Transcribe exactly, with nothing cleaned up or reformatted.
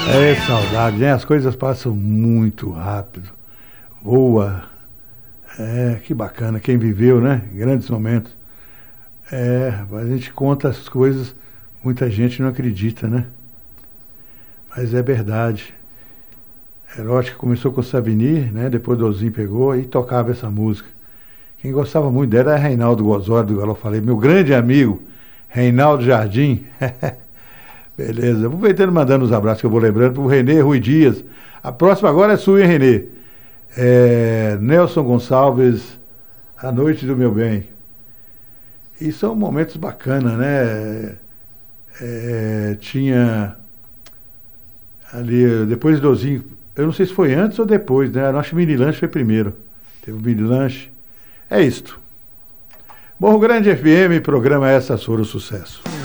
É saudade, né? As coisas passam muito rápido. Voa. É, que bacana. Quem viveu, né? Grandes momentos. É, a gente conta as coisas, muita gente não acredita, né? Mas é verdade. Erótica começou com o Savini, né? Depois o Dozinho pegou e tocava essa música. Quem gostava muito dela era Reinaldo Gozório do Galo Falei, meu grande amigo, Reinaldo Jardim. Beleza. Aproveitando, mandando os abraços que eu vou lembrando para o Renê Rui Dias. A próxima agora é sua, hein, Renê? É, Nelson Gonçalves, A Noite do Meu Bem. E são momentos bacanas, né? É, tinha ali, depois do Dozinho, eu não sei se foi antes ou depois, né? Eu acho que o Mini Lanche foi primeiro. Teve o Mini Lanche. É isto. Morro Grande F M, programa Essas Foram Sucesso.